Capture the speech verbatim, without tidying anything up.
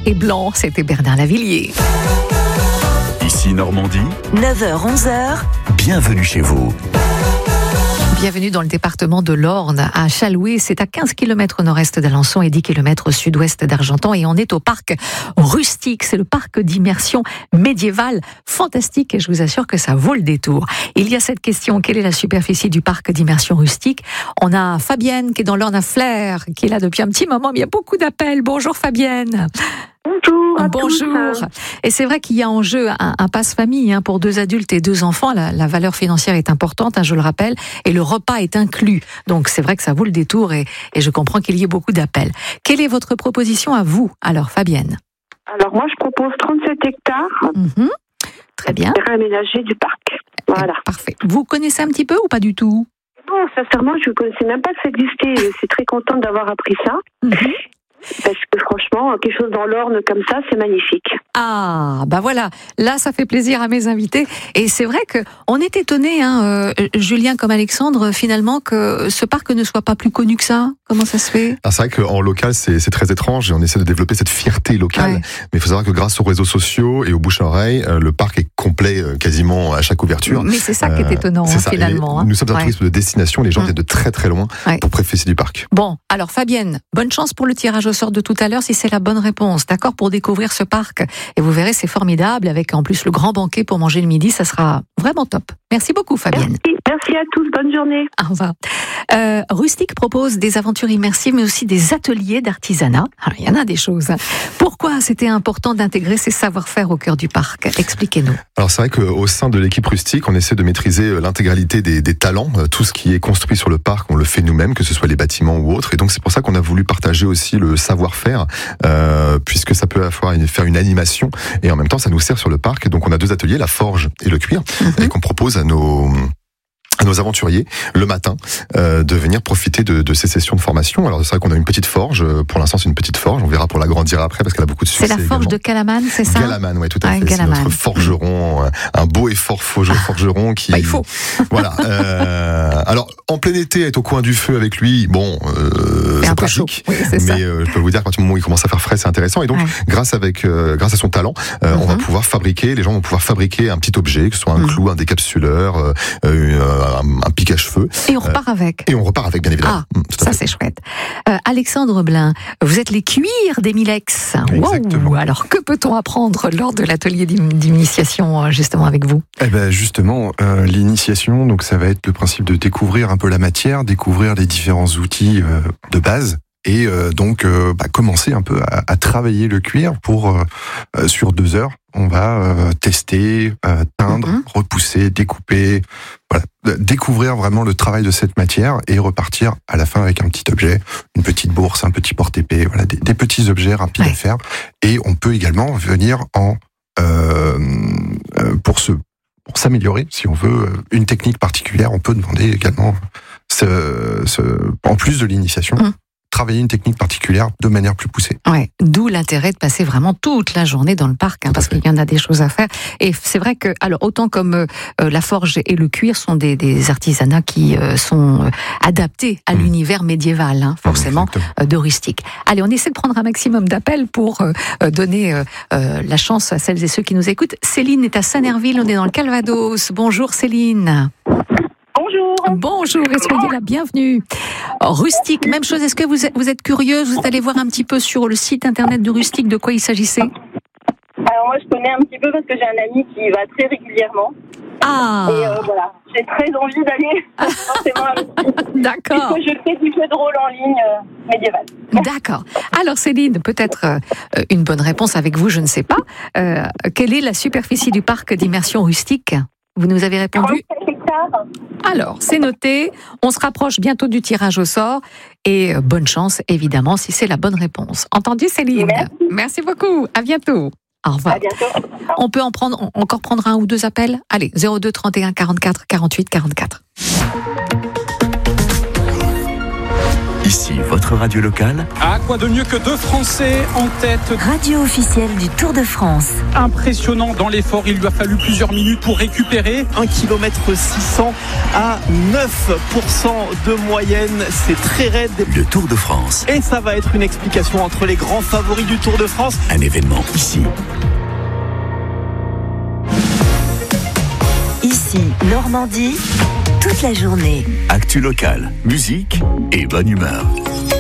et blanc. C'était Bernard Lavilliers. Ici Normandie, neuf heures onze heures. Bienvenue chez vous. Bienvenue dans le département de l'Orne, à Chaloué. C'est à quinze kilomètres au nord-est d'Alençon et dix kilomètres au sud-ouest d'Argentan. Et on est au parc Rustique. C'est le parc d'immersion médiévale fantastique. Et je vous assure que ça vaut le détour. Il y a cette question. Quelle est la superficie du parc d'immersion rustique? On a Fabienne qui est dans l'Orne à Flers, qui est là depuis un petit moment. Mais il y a beaucoup d'appels. Bonjour Fabienne. Bonjour. À Bonjour. tous. Et c'est vrai qu'il y a en jeu un, un passe-famille hein, pour deux adultes et deux enfants. La, la valeur financière est importante, hein, je le rappelle, et le repas est inclus. Donc c'est vrai que ça vaut le détour et, et je comprends qu'il y ait beaucoup d'appels. Quelle est votre proposition à vous, alors Fabienne? Alors moi je propose trente-sept hectares Mmh. Très bien. réaménagés du parc. Voilà. Parfait. Vous connaissez un petit peu ou pas du tout? Non, sincèrement, je ne connaissais même pas que ça existait. Je suis très contente d'avoir appris ça. Mmh. Parce que franchement, quelque chose dans l'Orne comme ça, c'est magnifique. Ah, bah voilà, là ça fait plaisir à mes invités. Et c'est vrai qu'on est étonnés, hein, euh, Julien comme Alexandre, finalement, que ce parc ne soit pas plus connu que ça. Comment ça se fait? Ah, c'est vrai qu'en local, c'est, c'est très étrange et on essaie de développer cette fierté locale. Ouais. Mais il faut savoir que grâce aux réseaux sociaux et aux bouche à oreille, euh, le parc est complet euh, quasiment à chaque ouverture. Mais c'est ça qui est étonnant, c'est hein, ça. finalement. Et hein. nous sommes un Ouais. tourisme de destination, les gens Mmh. viennent de très très loin Ouais. pour profiter du parc. Bon, alors Fabienne, bonne chance pour le tirage au sort de tout à l'heure si c'est la bonne réponse, d'accord, pour découvrir ce parc. Et vous verrez, c'est formidable, avec en plus le grand banquet pour manger le midi, ça sera vraiment top. Merci beaucoup Fabienne. Merci, merci à tous, bonne journée. Au revoir. Euh, Rustique propose des aventures immersives, mais aussi des ateliers d'artisanat. Alors, il y en a des choses. hein. Pourquoi c'était important d'intégrer ces savoir-faire au cœur du parc? Expliquez-nous. Alors c'est vrai qu'au sein de l'équipe rustique, on essaie de maîtriser l'intégralité des, des talents. Tout ce qui est construit sur le parc, on le fait nous-mêmes, que ce soit les bâtiments ou autres. Et donc c'est pour ça qu'on a voulu partager aussi le savoir-faire, euh, puisque ça peut à la fois faire une animation et en même temps ça nous sert sur le parc. Et donc on a deux ateliers, la forge et le cuir, Mm-hmm. et qu'on propose à nos à nos aventuriers le matin euh, de venir profiter de, de ces sessions de formation. Alors c'est vrai qu'on a une petite forge, pour l'instant c'est une petite forge, on verra pour l'agrandir après parce qu'elle a beaucoup de succès. C'est la forge également. de Calaman, c'est ça? Galaman, ouais, tout à Ah, fait. Galaman. C'est notre forgeron, un beau et fort forgeron qui. Bah, il faut. Voilà. Euh, alors, en plein été, être au coin du feu avec lui, bon, euh, C'est c'est un peu chaud. pratique. Oui, c'est ça. Mais euh, je peux vous dire qu'à partir du moment où il commence à faire frais, c'est intéressant. Et donc, Ouais. grâce avec, euh, grâce à son talent, euh, Mhm. on va pouvoir fabriquer. Les gens vont pouvoir fabriquer un petit objet, que ce soit un Mhm. clou, un décapsuleur, euh, euh, un, un pic à cheveux. Et on repart avec. Et on repart avec, bien évidemment. Ah, Mm, tout à ça fait. c'est chouette. Euh, Alexandre Blin, vous êtes les cuirs des Milex. Exactement. Wow. Alors que peut-on apprendre lors de l'atelier d'im- d'initiation euh, justement avec vous? Eh ben justement, euh, l'initiation, donc ça va être le principe de découvrir un peu la matière, découvrir les différents outils euh, de base. Et euh, donc euh, bah, commencer un peu à, à travailler le cuir pour euh, euh, sur deux heures. On va euh, tester, euh, teindre, Mhm. repousser, découper, voilà, découvrir vraiment le travail de cette matière et repartir à la fin avec un petit objet, une petite bourse, un petit porte-épée, voilà, des, des petits objets rapides Ouais. à faire. Et on peut également venir en euh, euh, pour se pour s'améliorer, si on veut une technique particulière, on peut demander également ce, ce, en plus de l'initiation. Mhm. Travailler une technique particulière de manière plus poussée. Ouais, d'où l'intérêt de passer vraiment toute la journée dans le parc, hein, Tout à parce fait. qu'il y en a des choses à faire. Et c'est vrai que, alors autant comme euh, la forge et le cuir sont des, des artisanats qui euh, sont euh, adaptés à Mmh. l'univers médiéval, hein, forcément, Exactement. euh, de rustique. Allez, on essaie de prendre un maximum d'appels pour euh, euh, donner euh, euh, la chance à celles et ceux qui nous écoutent. Céline est à Saint-Nerville, on est dans le Calvados. Bonjour Céline. Bonjour. Bonjour et soyez la bienvenue. Oh, Rustique, même chose, est-ce que vous êtes, vous êtes curieuse? Vous êtes allé voir un petit peu sur le site internet de Rustique de quoi il s'agissait? Alors moi je connais un petit peu parce que j'ai un ami qui y va très régulièrement Ah, et euh, voilà, j'ai très envie d'aller forcément avec lui, d'accord, puisque je fais du jeu de rôle en ligne euh, médiéval. d'accord. Alors Céline, peut-être euh, une bonne réponse avec vous, je ne sais pas. Euh, quelle est la superficie du parc d'immersion rustique? Vous nous avez répondu. trente-sept hectares. Alors, c'est noté. On se rapproche bientôt du tirage au sort. Et euh, bonne chance, évidemment, si c'est la bonne réponse. Entendu, Céline? Merci. Merci beaucoup. À bientôt. Au revoir. À bientôt. On peut en prendre, encore prendre un ou deux appels? Allez, zéro deux trente et un quarante-quatre quarante-huit quarante-quatre. Ici, votre radio locale. Ah, quoi de mieux que deux Français en tête. Radio officielle du Tour de France. Impressionnant dans l'effort, il lui a fallu plusieurs minutes pour récupérer. un kilomètre six cents à neuf pour cent de moyenne, c'est très raide. Le Tour de France. Et ça va être une explication entre les grands favoris du Tour de France. Un événement ici. Ici, Normandie, toute la journée. Actu locale, musique et bonne humeur.